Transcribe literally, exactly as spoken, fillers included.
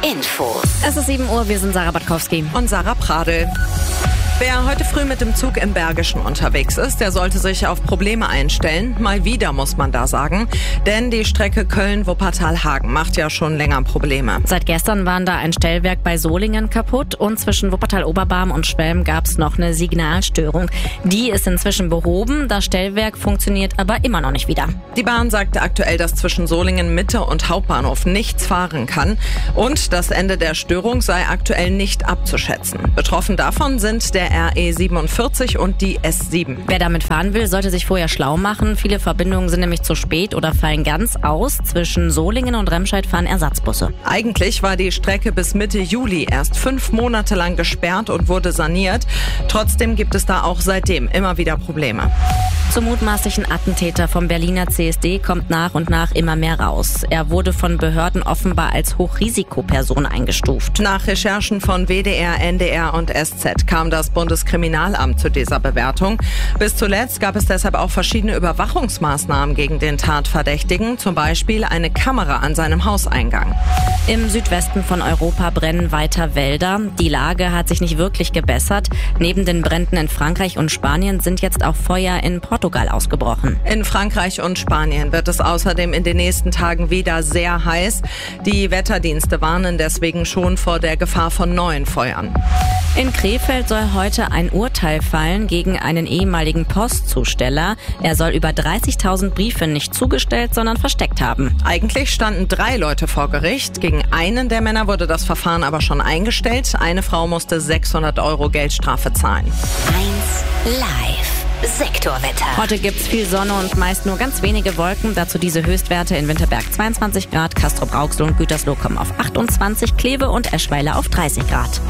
Info. Es ist sieben Uhr, wir sind Sarah Batkowski. Und Sarah Pradl. Wer heute früh mit dem Zug im Bergischen unterwegs ist, der sollte sich auf Probleme einstellen. Mal wieder, muss man da sagen. Denn die Strecke Köln-Wuppertal-Hagen macht ja schon länger Probleme. Seit gestern waren da ein Stellwerk bei Solingen kaputt und zwischen Wuppertal-Oberbarm und Schwelm gab es noch eine Signalstörung. Die ist inzwischen behoben, das Stellwerk funktioniert aber immer noch nicht wieder. Die Bahn sagte aktuell, dass zwischen Solingen Mitte und Hauptbahnhof nichts fahren kann und das Ende der Störung sei aktuell nicht abzuschätzen. Betroffen davon sind der R E siebenundvierzig und die S sieben. Wer damit fahren will, sollte sich vorher schlau machen. Viele Verbindungen sind nämlich zu spät oder fallen ganz aus. Zwischen Solingen und Remscheid fahren Ersatzbusse. Eigentlich war die Strecke bis Mitte Juli erst fünf Monate lang gesperrt und wurde saniert. Trotzdem gibt es da auch seitdem immer wieder Probleme. Zum mutmaßlichen Attentäter vom Berliner C S D kommt nach und nach immer mehr raus. Er wurde von Behörden offenbar als Hochrisikoperson eingestuft. Nach Recherchen von W D R, N D R und S Z kam das Bundeskriminalamt zu dieser Bewertung. Bis zuletzt gab es deshalb auch verschiedene Überwachungsmaßnahmen gegen den Tatverdächtigen, zum Beispiel eine Kamera an seinem Hauseingang. Im Südwesten von Europa brennen weiter Wälder. Die Lage hat sich nicht wirklich gebessert. Neben den Bränden in Frankreich und Spanien sind jetzt auch Feuer in Portugal ausgebrochen. In Frankreich und Spanien wird es außerdem in den nächsten Tagen wieder sehr heiß. Die Wetterdienste warnen deswegen schon vor der Gefahr von neuen Feuern. In Krefeld soll heute ein Urteil fallen gegen einen ehemaligen Postzusteller. Er soll über dreißigtausend Briefe nicht zugestellt, sondern versteckt haben. Eigentlich standen drei Leute vor Gericht. Gegen einen der Männer wurde das Verfahren aber schon eingestellt. Eine Frau musste sechshundert Euro Geldstrafe zahlen. eins live. Sektorwetter. Heute gibt's viel Sonne und meist nur ganz wenige Wolken. Dazu diese Höchstwerte in Winterberg zweiundzwanzig Grad, Castrop-Rauxel und Gütersloh kommen auf achtundzwanzig, Kleve und Eschweiler auf dreißig Grad.